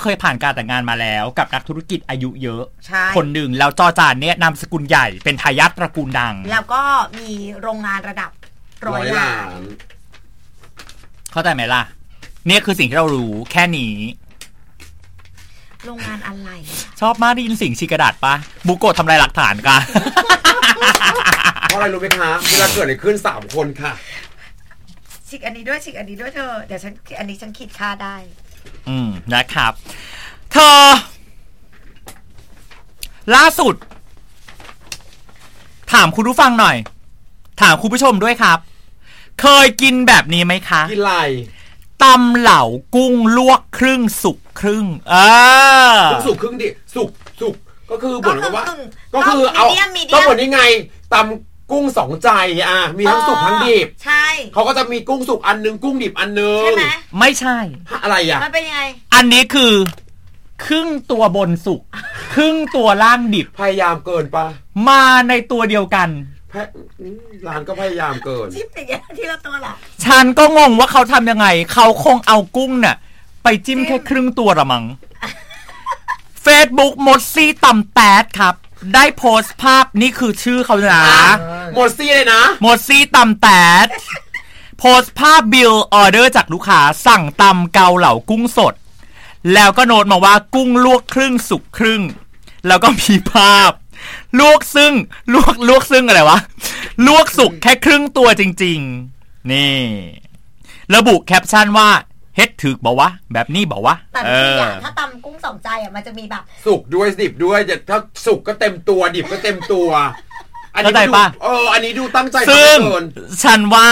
เคยผ่านการแต่งงานมาแล้วกับนักธุรกิจอายุเยอะคนหนึ่งแล้วจอจานเนี่ยนามสกุลใหญ่เป็นทายาทตระกูลดังแล้วก็มีโรงงานระดับ100 ล้านเข้าใจไหมล่ะเนี่ยคือสิ่งที่เรารู้แค่นี้โรงงานอะไรชอบมากได้ยินเสียงฉีกกระดาษปะบุโกะทำลายหลักฐานกันเพราะอะไรรู้ไหมคะเวลาเกิดอะไรขึ้น3คนค่ะฉีกอันนี้ด้วยฉีกอันนี้ด้วยเธอเดี๋ยวฉันอันนี้ฉันคิดค่าได้นะครับเธอล่าสุดถามคุณผู้ฟังหน่อยถามคุณผู้ชมด้วยครับเคยกินแบบนี้ไหมคะกินอะไรตำเหลากุ้งลวกครึ่งสุกครึ่งสุกครึ่งดิสุกก็คือเหมือนกับว่าก็คือเอาต้องเหมือนนี่ไงตำกุ้ง2ใจมีทั้งสุกทั้งดิบใช่เขาก็จะมีกุ้งสุกอันนึงกุ้งดิบอันนึงใช่ไหมไม่ใช่อะไรอ่ะมันเป็นยังไงอันนี้คือครึ่งตัวบนสุกครึ่งตัวล่างดิบพยายามเกินปะมาในตัวเดียวกันร้านก็พยายามเกินจิ้มอย่างเงี้ยทีละตัวล่ะฉันก็งงว่าเขาทำยังไงเขาคงเอากุ้งเนี่ยไปจิ้มแค่ครึ่งตัวละมั้ง Facebook มดซี่ตำแตดครับได้โพสต์ภาพนี่คือชื่อเขานะหมดซี่เลยนะหมดซี่ตำแตดโพสต์ภาพบิลออเดอร์จากลูกค้าสั่งตำเกาเหลากุ้งสดแล้วก็โน้ตมาว่ากุ้งลวกครึ่งสุกครึ่งแล้วก็มีภาพลวกซึ่งอะไรวะลวกสุกแค่ครึ่งตัวจริงๆนี่ระบุแคปชั่นว่าเฮ็ดถึกบอกว่าแบบนี้บอกว่าแต่จริงๆถ้าตำกุ้ง2ใจมันจะมีแบบสุกด้วยดิบด้วยถ้าสุกก็เต็มตัวดิบก็เต็มตัวอันนี้ดูอันนี้ดูตั้งใจซึ่งฉันว่า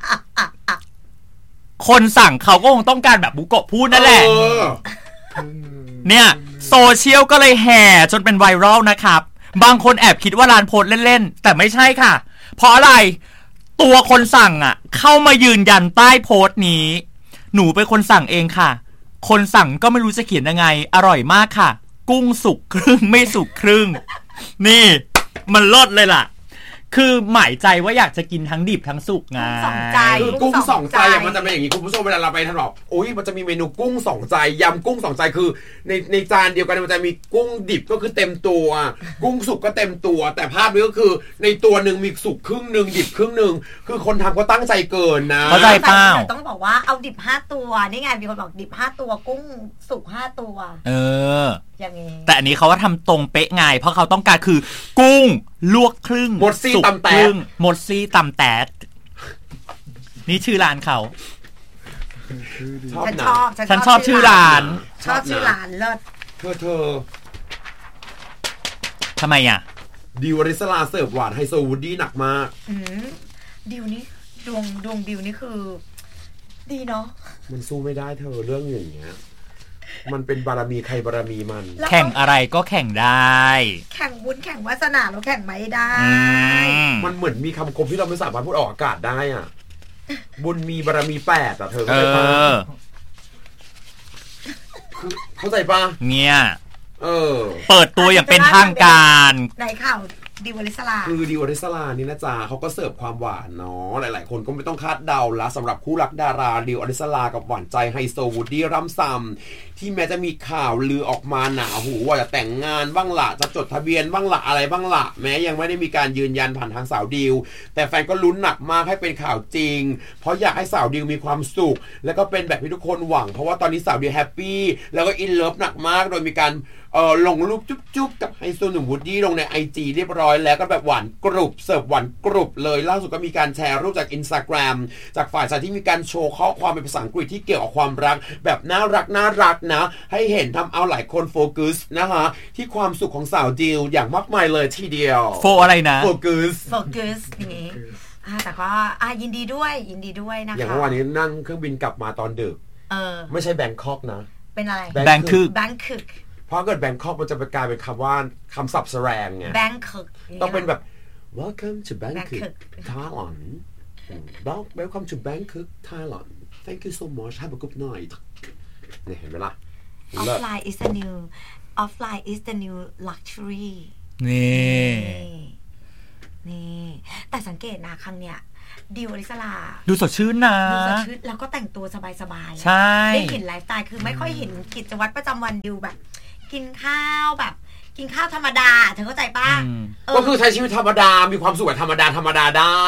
คนสั่งเขาก็คงต้องการแบบบุโกะพูดนั่นแหละเนี่ยโซเชียลก็เลยแห่จนเป็นไวรัลนะครับบางคนแอบคิดว่าร้านโพสเล่นๆแต่ไม่ใช่ค่ะเพราะอะไรตัวคนสั่งเข้ามายืนยันใต้โพสต์นี้หนูเป็นคนสั่งเองค่ะคนสั่งก็ไม่รู้จะเขียนยังไงอร่อยมากค่ะกุ้งสุกครึ่งไม่สุกครึ่งนี่มันเลิศเลยล่ะคือหมายใจว่าอยากจะกินทั้งดิบทั้งสุกไงคือกุ้ง2ใจมันจะเป็นอย่างนี้คุณผู้ชมเวลาเราไปทานบอกโอ้ยมันจะมีเมนูกุ้ง2ใจยำกุ้ง2ใจคือในจานเดียวกันมันจะมีกุ้งดิบก็คือเต็มตัวกุ้งสุกก็เต็มตัวแต่ภาพนี้ก็คือในตัวนึงมีสุกครึ่งนึงดิบครึ่งนึงคือคนทำก็ตั้งใจเกินนะเข้าใจเปล่าต้องบอกว่าเอาดิบ5ตัวนี่ไงมีคนบอกดิบ5ตัวกุ้งสุก5ตัวอย่างงี้แต่อันนี้เขาว่าทำตรงเป๊ะไงเพราะเขาต้องการคือกุ้งลวกครึ่งหมดซี่ตำแตดหมดซี่ตำแตดนี่ชื่อร้านเขาฉันชอบชื่อร้านชอบชื่อร้านเลิศเธอทำไมดิวอริสลาเสิร์ฟหวานไฮโซวูดดี้หนักมากดิวนี่ดวงดิวนี่คือดีเนาะมันสู้ไม่ได้เธอเรื่องอย่างเงี้ยมันเป็นบารมีใครบารมีมันแข่งอะไรก็แข่งได้แข่งบุญแข่งวาสนาเราแข่งไม่ได้มันเหมือนมีคำคมที่เราไม่สามารถพูดออกอากาศได้บุญมีบารมี8เธอเข้าใจปะเข้าใจปะเนี่ยเปิดตัวอย่างเป็นทางการในข่าวดิวอริสลาคือดิวอริสลานี่นะจ๊ะเขาก็เสิร์ฟความหวานเนาะหลายๆคนก็ไม่ต้องคาดเดาละสำหรับคู่รักดาราดิวอริสลากับหวานใจไฮโซวูดดี้รัมซัมที่แม้จะมีข่าวลือออกมาหนาหูว่าจะแต่งงานบ้างละจะจดทะเบียนบ้างละอะไรบ้างละแม้ยังไม่ได้มีการยืนยันผ่านทางสาวดิวแต่แฟนก็ลุ้นหนักมากให้เป็นข่าวจริงเพราะอยากให้สาวดิวมีความสุขแล้วก็เป็นแบบที่ทุกคนหวังเพราะว่าตอนนี้สาวดิวแฮปปี้แล้วก็อินเลิฟหนักมากโดยมีการลงรูปจุ๊บๆกับไฮโซหนุ่มวูดดี้ลงใน IG เรียบร้อยแล้วก็แบบหวานกรุบเสิร์ฟหวานกรุบเลยล่าสุดก็มีการแชร์รูปจาก Instagram จากฝ่ายชายที่มีการโชว์ข้อความเป็นภาษาอังกฤษที่เกี่ยวกับความรักแบบน่ารักนะให้เห็นทำเอาหลายคนโฟกัสนะฮะที่ความสุขของสาวดิวอย่างมากมายเลยทีเดียวอะไรนะโฟกัสนี่แต่ก็ยินดีด้วยนะคะอย่างเมื่อวานนี้นั่งเครื่องบินกลับมาตอนดึกไม่ใช่แบงคอกนะเป็นอะไรแบงคอกเพราะเกิดแบงคอกมันจะไปกลายเป็นคำศัพท์แสแลงไงแบงคอกต้องเป็นแบบ Welcome to Bangkok Thailand Welcome to Bangkok Thailand Thank you so much Have a good night เนี่ยเห็นไหมล่ะ Offline is the new luxury นี่แต่สังเกตนะครั้งเนี้ยดิวอลิสลาดูสดชื่นนะดูสดชื่นแล้วก็แต่งตัวสบายๆใช่ได้เห็นไลฟ์สไตล์คือไม่ค่อยเห็นกิจวัตรประจำวันดิวแบบกินข้าวแบบกินข้าวธรรมดาเธอเข้าใจป่ะก็คือใช้ชีวิตธรรมดามีความสุขแบบธรรมดาได้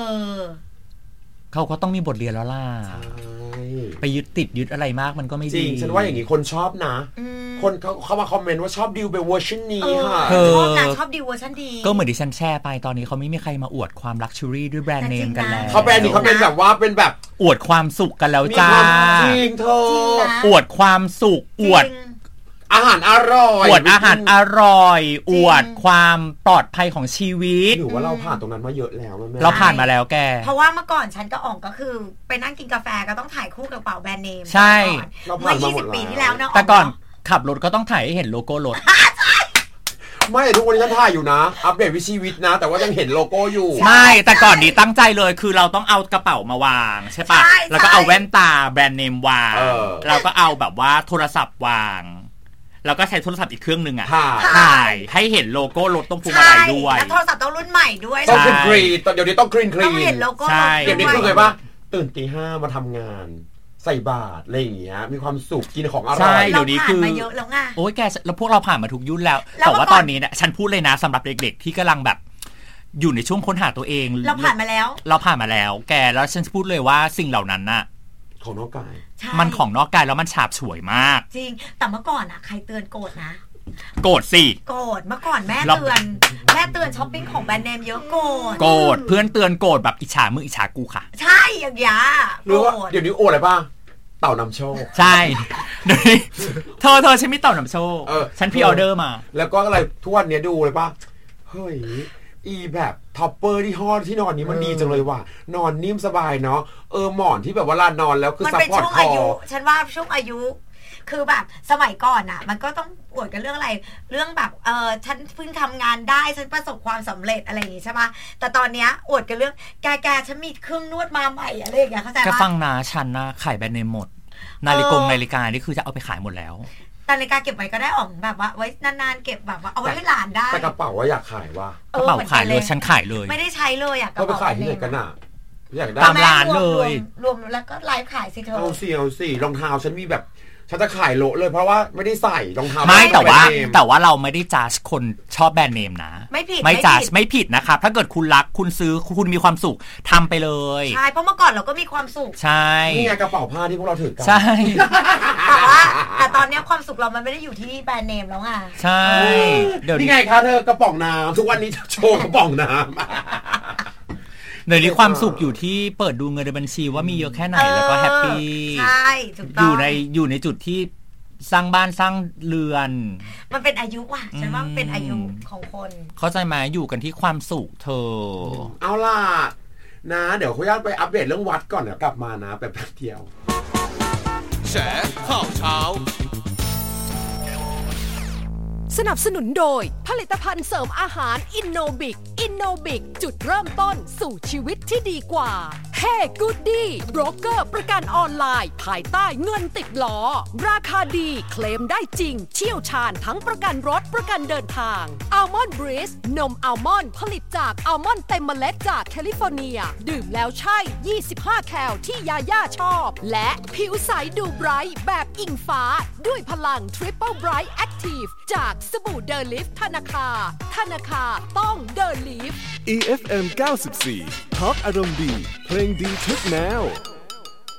เขาก็ต้องมีบทเรียนแล้วล่ะไปยึดติดยึดอะไรมากมันก็ไม่ดีจริงฉันว่าอย่างนี้คนชอบนะคนเขามาคอมเมนต์ว่าชอบดิวเป็นเวอร์ชันนี้ค่ะชอบนะชอบดิวเวอร์ชันดีก็เหมือนดิฉันแชร์ไปตอนนี้เขาไม่มีใครมาอวดความลักชัวรี่ด้วยแบรนด์เนมกันแล้วเขาแบรนด์นี้เขาเป็นแบบว่าเป็นแบบอวดความสุขกันแล้วจ้าจริงเธออวดความสุขอวดอาหารอร่อยอวดอาหารอร่อยอวดความปลอดภัยของชีวิตหรือว่าเราผ่านตรงนั้นมาเยอะแล้วเราผ่านมาแล้วแกเพราะว่าเมื่อก่อนฉันก็อ่องก็คือไปนั่งกินกาแฟก็ต้องถ่ายคู่กระเป๋าแบรนด์เนมใช่เมื่อ20 ปีที่แล้วเนาะแต่ก่อนขับรถก็ต้องถ่ายให้เห็นโลโก้รถไม่ทุกวันนี้ฉันถ่ายอยู่นะอัปเดตวิชีวิตนะแต่ว่ายังเห็นโลโก้อยู่ไม่แต่ก่อนนี้ตั้งใจเลยคือเราต้องเอากระเป๋ามาวางใช่ปะแล้วก็เอาแว่นตาแบรนด์เนมวางเราก็เอาแบบว่าโทรศัพท์วางแล้วก็ใช้โทรศัพท์อีกเครื่องนึงอ่ะถ่ายให้เห็นโลโก้รถต้องพวงมาลัยด้วยแล้วโทรศัพท์ต้องรุ่นใหม่ด้วยต้องกรีนเดี๋ยวนี้ต้องกรีนต้องเห็นโลโก้ใช่เดี๋ยวนี้คือไงป่ะตื่นตี 5มาทำงานใส่บาตรอะไรอย่างเงี้ยมีความสุขกินของอร่อยเดี๋ยวนี้คือมาเยอะแล้วไงโอ้ยแกแล้วพวกเราผ่านมาทุกยุ่นแล้วแต่ว่าตอนนี้เนี่ยฉันพูดเลยนะสำหรับเด็กๆที่กำลังแบบอยู่ในช่วงค้นหาตัวเองเราผ่านมาแล้วแกแล้วฉันพูดเลยว่าสิ่งเหล่านั้นน่ะของนอกกายมันของนอกกายแล้วมันฉาบฉวยมากจริงแต่เมื่อก่อนอ่ะใครเตือนโกรธนะโกรธสิโกรธเมื่อก่อนแม่เตือนช้อปปิ้งของแบรนด์เนมเยอะโกรธเพื่อนเตือนโกรธแบบอิจฉามึงอิจฉากูค่ะใช่อย่างเงี้ยหรือว่าเดี๋ยวนี้โออะไรป่ะเต่านำโชคใช่เดี๋ยวนี้เธอฉันมีเต่านำโชคฉันพรีออเดอร์มาแล้วก็อะไรทุกวันนี้ดูเลยป่ะเฮ้ยอีแบบท็อปเปอร์ที่ห่อที่นอนนี้มันดีจังเลยว่ะนอนนิ่มสบายเนาะหมอนที่แบบว่าลานอนแล้วคือซัพพอร์ตคอฉันว่าช่วงอายุคือแบบสมัยก่อนอ่ะมันก็ต้องอวดกันเรื่องอะไรเรื่องแบบฉันเพิ่งทำงานได้ฉันประสบความสำเร็จอะไรอย่างงี้ใช่ปะแต่ตอนเนี้ยอวดกันเรื่องแกฉันมีเครื่องนวดมาใหม่อะไรอย่างเงี้ยเข้าใจปะแกฟังนะฉันนะขายแบรนด์เนมหมดนาฬิกานี่คือจะเอาไปขายหมดแล้วนาฬิกาเก็บไว้ก็ได้อ่องแบบว่าไว้นานๆเก็บแบบว่าเอาไว้ให้หลานได้แต่กระเป๋าว่าอยากขายว่ากระเป๋าขายเลยฉันขายเลยไม่ได้ใช้เลยอ่ะกระเป๋าขายที่ไหนกันอ่ะอยากได้ตามร้านเลยรวมแล้วก็ไลฟ์ขายสิเธอเอาสิรองเท้าฉันมีแบบฉันจะขายโลเลยเพราะว่าไม่ได้ใส่รองเท้าไม่แต่ว่าเราไม่ได้จัดคนชอบแบรนด์เนมนะไม่จัดไม่ผิดนะครับถ้าเกิดคุณรักคุณซื้อคุณมีความสุขทำไปเลยใช่เพราะเมื่อก่อนเราก็มีความสุขใช่นี่ไงกระเป๋าผ้าที่พวกเราถือกันใช่แต่ตอนนี้ความสุขเรามันไม่ได้อยู่ที่แบรนด์เนมแล้วไงใช่เดี๋ยวนี้ไงคะเธอกระป๋องน้ำทุกวันนี้โชว์กระป๋องน้ำเดี๋ยวนี้ความสุขอยู่ที่เปิดดูเงินในบัญชีว่ามีเยอะแค่ไหนแล้วก็แฮปปี้ใช่ถูกต้องอยู่ในจุดที่สร้างบ้านสร้างเรือนมันเป็นอายุว่ะฉันว่ามันเป็นอายุของคนเข้าใจไหมอยู่กันที่ความสุขเธอเอาล่ะนะเดี๋ยวเขาอยากไปอัปเดตเรื่องวัดก่อนเดี๋ยวกลับมานะแป๊บเดียวแฉข่าวเช้าสนับสนุนโดยผลิตภัณฑ์เสริมอาหารอินโนบิกจุดเริ่มต้นสู่ชีวิตที่ดีกว่าเฮ้กูดดี้โบรกเกอร์ประกันออนไลน์ภายใต้เงินติดล้อราคาดีเคลมได้จริงเชี่ยวชาญทั้งประกันรถประกันเดินทางอัลมอนด์บริสนมอัลมอนด์ผลิตจากอัลมอนด์เต็มเมล็ดจากแคลิฟอร์เนียดื่มแล้วใช่25แคลที่ยาย่าชอบและผิวใสดูไบรท์แบบอิงฟ้าด้วยพลัง Triple Bright Active จากสบู่เดอลิฟธนาคารต้องเดอลิฟ EFM 94 Talk อารมณ์ดีเพลงดีทุกแนว